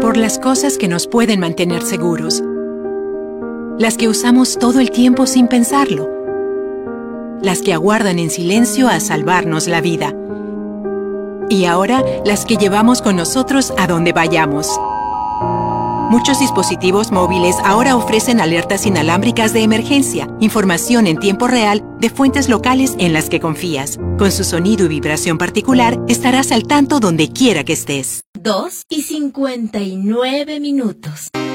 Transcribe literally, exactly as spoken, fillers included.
por las cosas que nos pueden mantener seguros. Las que usamos todo el tiempo sin pensarlo. Las que aguardan en silencio a salvarnos la vida. Y ahora, las que llevamos con nosotros a donde vayamos. Muchos dispositivos móviles ahora ofrecen alertas inalámbricas de emergencia, información en tiempo real de fuentes locales en las que confías. Con su sonido y vibración particular, estarás al tanto donde quiera que estés. Dos y cincuenta y nueve minutos.